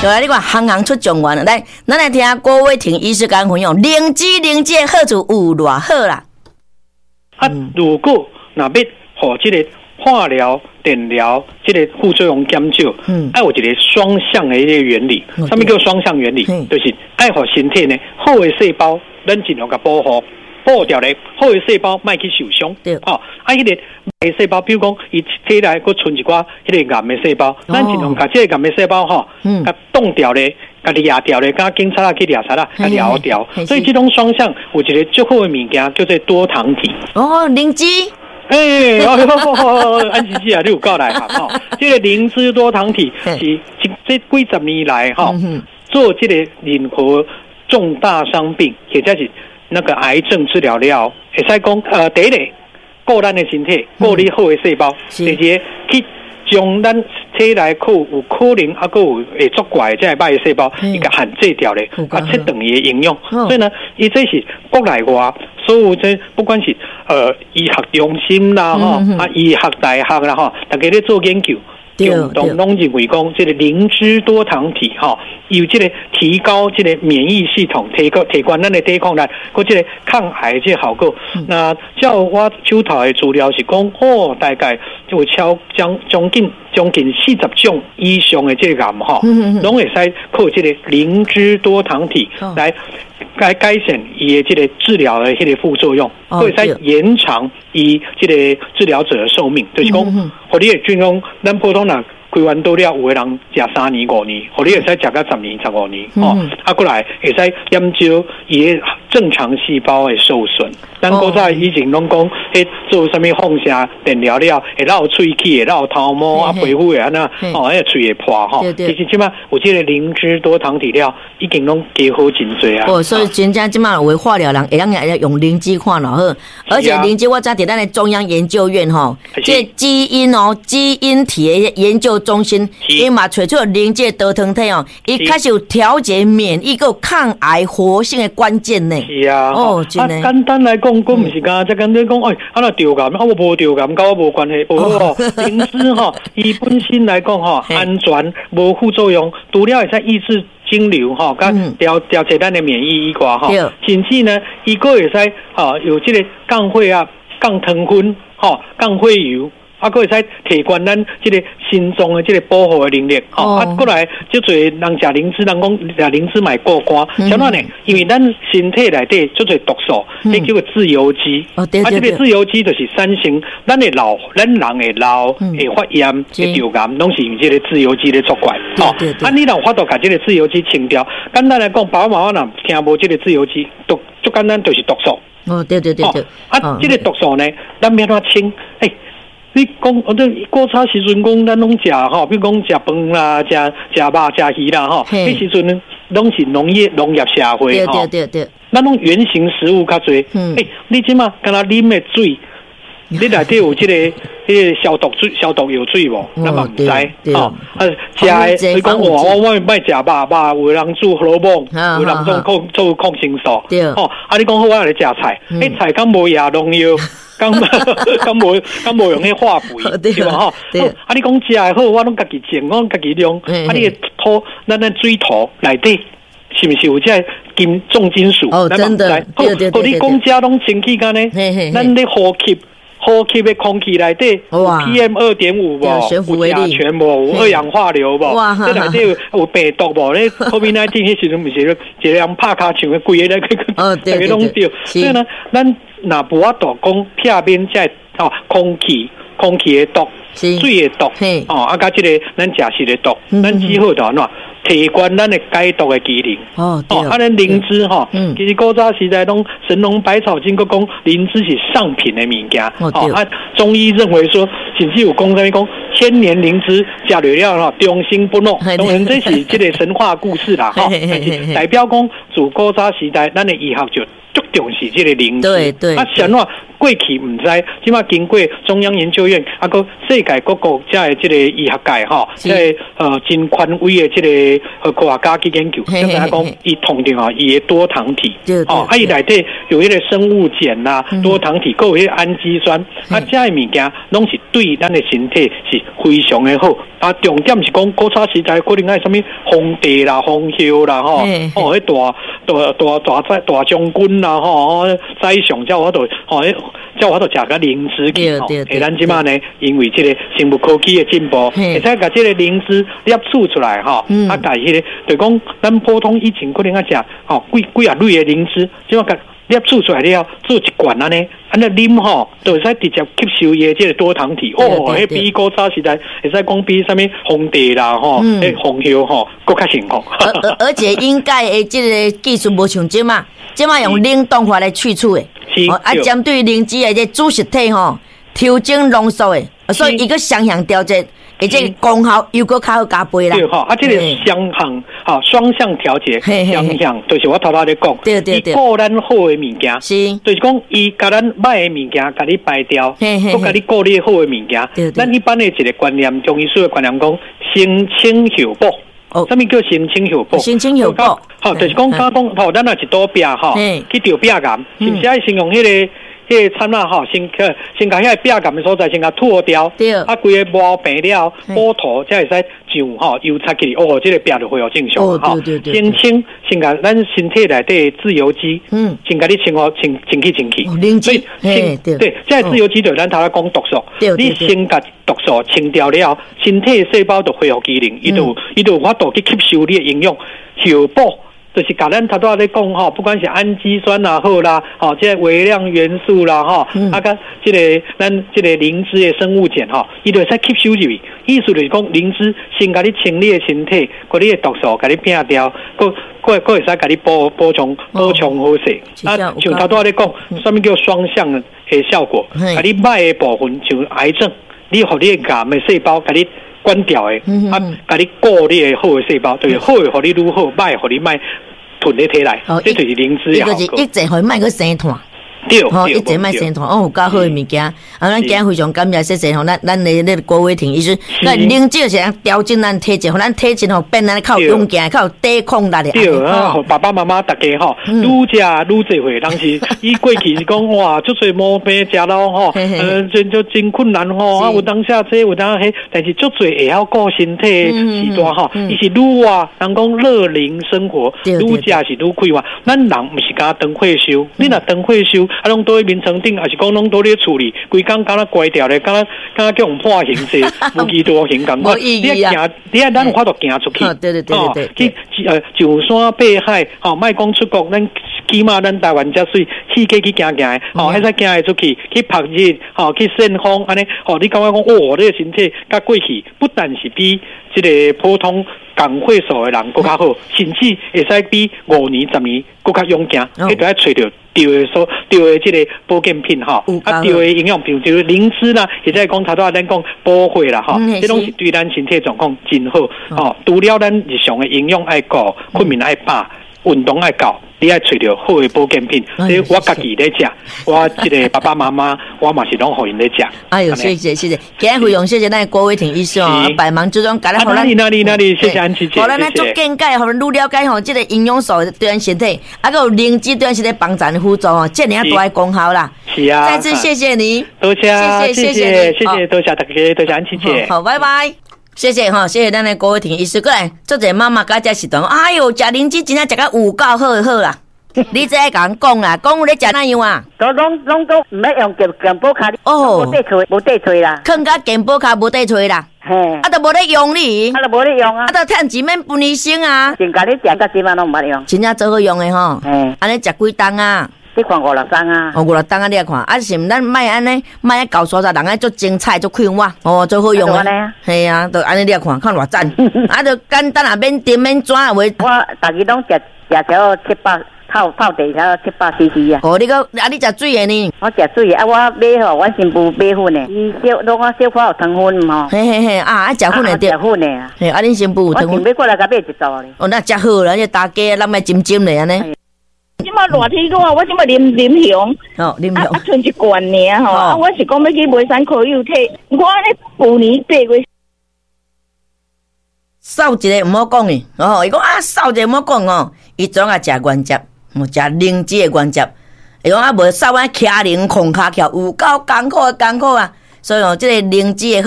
就来你看行行出状元了。来，咱来听郭伟霆医师讲分享，灵芝灵界好处有偌好啦。 如果若要和这个化疗、电疗这个副作用减少，爱有一个双向的一个原理。什么叫双向原理？就是爱和身体呢好的细胞，咱尽量甲保护。保掉咧，好的细胞莫去受伤。对，迄个癌细胞，比如讲，伊体内佫存一寡迄个癌的细胞，咱尽量甲这个癌的细胞甲冻掉咧，甲掠掉咧，甲警察啊去掠杀啦，甲掠掉。所以这种双向有一个最好的物件叫做多糖体。 哦，灵芝。 安琪啊，你有够内行吼！这个灵芝多糖体是这几十年来做这个任何重大伤病，或者是那个癌症治疗了，会使讲第一个顾咱的身体，顾你好的细胞；第二个去将咱体内有可能还有会作怪这些歹的细胞，伊甲限制掉咧，切断伊的营养。所以呢，伊这是国内外所有这不管是医学中心啦医学大学啦大家咧做研究。共同拢认为讲，这个灵芝多糖体有这个提高这个免疫系统，提高咱的抵抗力，或这个抗癌这个效果。那照我手头的资料是讲，大概就会将近40种以上的这个癌拢会使靠这个灵芝多糖体来改善伊的这个治疗的迄个副作用，会使延长伊这个治疗者的寿命，就是讲，互你的军工，咱普通人开完刀了，有的人食3年5年，互你会使食到10年15年，过来会使减少伊的正常细胞的受损。咱古早以前拢讲，做什么放射电疗了，会绕喙齿，会绕头毛皮肤会安那，迄喙会破其实即摆有这个灵芝多糖体了，已经拢加好真多啊。 所以真正即摆有化疗人会当用灵芝看咯好，而且灵芝我知伫咱的中央研究院这基因体的研究中心，伊嘛找出灵芝多糖体伊开始有调节免疫个抗癌活性的关键呢。 是啊，真的。简单来讲，我唔是讲，即简单讲，那流感，我无流感，跟我无关系。灵芝伊本身来讲安全，无副作用，除了会使抑制肿瘤调节咱的免疫以外甚至呢，伊个会使有这个降血压、降糖分、降血油。还会使提高咱这个心脏的这个保护的能力，过来就做人食灵芝，人讲食灵芝买过关，相反呢，因为咱身体内底就做毒素，叫做自由基，这个自由基就是产生咱人的老会发炎、会流感，拢是用这个自由基咧作怪，你若法度把这个自由基清掉，简单来讲，爸爸妈妈若听无这个自由基，就简单就是毒素。 对，这个毒素呢，咱要怎清？你讲，古早时阵讲，咱拢食比如讲食饭啦、食肉、食鱼啦迄时阵拢是农业社会对， 咱拢原型食物较多。你即马敢若啉的水，你内底有这个消毒药水无？咱嘛唔知食的你讲我卖食肉，有人煮萝卜，有人做抗生素。你讲好我来食菜，菜敢无药农药？刚无用迄化肥，对吧？你讲食的好，我拢家己种，我家己用。你的土，咱水土内底是不是有这重金属？ 真的，对。 你讲遮拢清气干呢？咱咧呼吸的空气内底有 PM2.5 无？有甲醛无？有二氧化硫无？这内底有病毒无？咧 COVID-19 迄时阵毋是一个人拍骹唱的规个咧，大家拢对。所以呢，咱若无法度讲片面这空气的毒、水的毒，甲这个咱食食的毒，咱只好就安怎提高咱的解毒的机能。咱灵芝其实古早时代拢神农百草经过讲灵芝是上品的物件。中医认为说，甚至有讲什么讲千年灵芝食了终生不老，当然这是这个神话故事啦。代表讲自古早时代咱的医学就足重视这个灵芝。 对对。 啊，像我过去唔知，即马经过中央研究院，啊个世界各国在这个医学界哈，在真权威的这个科学家去研究，就是讲伊通定啊，伊的多糖体，哦，啊伊内底有迄个生物碱啦、多糖体，还有迄个氨基酸，啊，这些物件拢是对咱的身体是非常的好。啊，重点是讲古早时代可能爱什么皇帝啦、皇后啦，吼，哦，迄大将军啦，吼，宰相叫我都，吼，叫我都食个灵芝去，吼，诶，咱即马呢，因为这个生物科技的进步，会使甲这个灵芝摄取出来，吼，啊，甲迄个，就讲咱普通以前可能爱食，吼，几啊类的灵芝，即马甲摄取出来了，做一罐安尼，安尼啉吼，就会使直接吸收伊的这个多糖体。哦，迄比古早时代会使讲比什么皇帝啦，吼，迄皇后吼，更较幸福。 而且应该的这个技术无像即马用冷冻法来去除的，啊，针对灵芝的这主实体吼，调整浓缩的，所以一个双向调节。而且功效又搁较好加倍啦。 对哈，啊，这个双向调节，双向就是我头头咧讲， 对对对， 顾咱好的物件， 是， 就是讲伊甲咱歹的物件，甲你排掉，佮甲你顾你好的物件。咱一般的一个观念，中医术的观念讲，先清后补。哦，什么叫先清后补？ 先清后补， 好，就是讲，吼，咱若一刀壁吼，去掉壁癌，是不是爱先用迄个？迄个产啊吼，先甲遐个壁癌的所在先甲脱掉，啊，规个磨平了，补土才会使上吼油擦起，哦，这个壁就恢复正常吼。先清，先甲咱身体内底自由基，先甲你清去。所以对，这自由基就咱头仔讲毒素，你先甲毒素清掉了，身体细胞就恢复机能，伊就有法度去吸收你的营养，后补。就是甲咱头拄咧讲吼，不管是氨基酸啦好啦，吼，这个微量元素啦吼，啊甲这个咱这个灵芝的生物碱吼，伊就会使吸收入去。意思就是讲，灵芝先甲你清理的身体，甲你的毒素甲你摒掉，佫会使甲你补充好势。啊，像头拄咧讲，什么叫双向的效果？甲你歹的部分像癌症，你互你的癌的细胞甲你关掉的，啊，甲你顾你的好的细胞，就是好的互你愈好，歹互你歹囤咧体内，这就是灵芝的效果。 一个是一直互伊莫去生炭。 对， 一直卖生团，有较好的物件。啊，咱今日非常感谢谢谢吼，咱的那个郭伟霆医师，咱灵芝是调整咱体质，互咱体质吼变咱较有勇健，较有抵抗力的。 对啊，爸爸妈妈大家吼，愈食愈侪岁，当时伊过去是讲哇，足侪毛病食咯吼，就真困难吼。啊，有当下这有当迄，但是足侪会晓顾身体时段吼，伊是愈活，人讲乐龄生活，愈食是愈快活。咱人毋是敢当退休，你若当退休。啊，拢倒去眠床顶，还是讲拢倒咧厝里，规工敢若乖掉咧，敢若叫人判刑制，无期徒刑咁。 无意义啊！ 你啊，咱有法度行出去。 对。 去上山爬海，莫讲出国，咱起码咱台湾遮水，四界去行行，迄使行会出去，去晒日，去扇风，安尼，你感觉讲，你的身体甲过去，不但是比这个普通共岁数的人更较好，甚至会使比5年、10年更较勇健，你就要找到对的这个保健品哈，啊对的营养品，就是灵芝啦，或者讲头拄咱讲补血啦哈，这拢是对咱身体状况真好。除了咱日常的营养爱顾，困眠爱饱，运动爱搞。你爱找到好的保健品，所以我家己咧食，我这个爸爸妈妈，我嘛是拢互因咧食。 哎呦，谢谢，今日非常谢谢咱郭伟霆医生哦，百忙之中，甲咱哪里，谢谢安琪姐， 互咱来做见解，互咱愈了解吼，这个营养素对咱身体，啊个有灵芝对咱身体帮助的辅助哦，这样大的功效啦。 是啊， 再次谢谢你， 多谢，谢谢，多谢大家，多谢安琪姐， 好，拜拜。谢谢哈，谢谢咱的郭伟霆医师过来，做者妈妈甲遮是讲，哎哟，食灵芝真正食甲有够好啦。你这甲人讲啦，讲有咧食哪样啊？ 都拢都唔要用健保卡，无地吹啦， 囥甲健保卡无地吹啦，啊都无咧用你， 啊都无咧用啊， 啊都趁钱免分医生啊， 真甲你食甲即晚拢唔捌用， 真正做好用的吼，安尼食几档啊？ 你看5-6档啊 ，5-6档啊，你来看，啊是毋咱莫安尼，莫爱搞所在，人爱做精彩做快活，做好用的，系啊，就安尼你来看，看偌赞，啊，就简单啊，免甜免转啊，话我逐日拢食条700泡茶条700cc 啊。 哦，你食水的呢？ 我食水啊，我买吼，我新妇买粉的，伊小可有糖粉吼。 嘿，啊，食粉的对。 食粉的啊。 嘿，啊，恁新妇有糖粉。 我买过来甲买一组咧。 哦，那食好啦，这大家咱莫浸咧安尼。 即马热天热，我即马啉雄，剩一罐尔吼，我是讲要去买山口油体，我咧旧年8月。 扫一个毋好讲伊，伊讲扫一个毋好讲哦，伊总啊食原汁，食灵芝的原汁，伊讲无扫徛徛零空骹桥，有够艰苦啊！所以即个灵芝的。